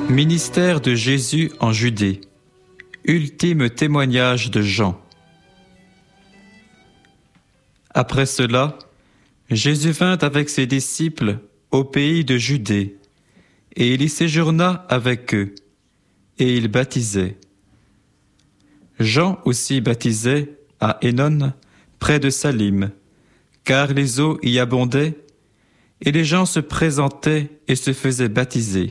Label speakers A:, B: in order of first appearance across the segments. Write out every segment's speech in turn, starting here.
A: Ministère de Jésus en Judée. Ultime témoignage de Jean. Après cela, Jésus vint avec ses disciples au pays de Judée, et il y séjourna avec eux, et il baptisait. Jean aussi baptisait à Énon, près de Salim, car les eaux y abondaient, et les gens se présentaient et se faisaient baptiser.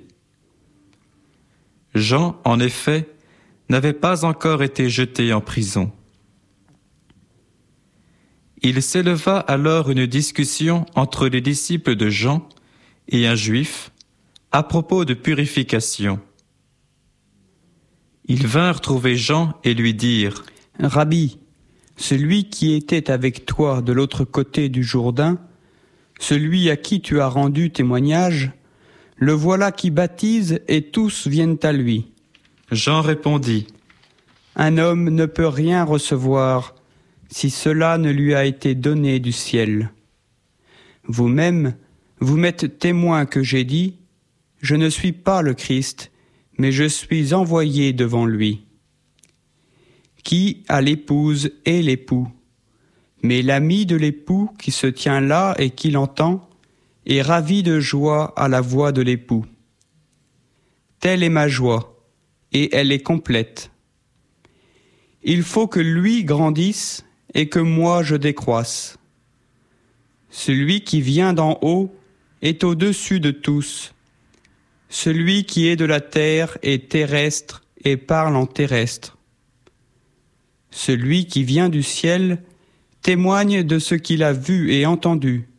A: Jean, en effet, n'avait pas encore été jeté en prison. Il s'éleva alors une discussion entre les disciples de Jean et un juif à propos de purification. Ils vinrent trouver Jean et lui dirent : «
B: Rabbi, celui qui était avec toi de l'autre côté du Jourdain, celui à qui tu as rendu témoignage, le voilà qui baptise et tous viennent à lui. »
A: Jean répondit : «
B: Un homme ne peut rien recevoir si cela ne lui a été donné du ciel. Vous-même, vous m'êtes témoin que j'ai dit : je ne suis pas le Christ, mais je suis envoyé devant lui. Qui a l'épouse et l'époux, mais l'ami de l'époux qui se tient là et qui l'entend est ravi de joie à la voix de l'époux. Telle est ma joie, et elle est complète. Il faut que lui grandisse et que moi je décroisse. Celui qui vient d'en haut est au-dessus de tous. Celui qui est de la terre est terrestre et parle en terrestre. Celui qui vient du ciel témoigne de ce qu'il a vu et entendu,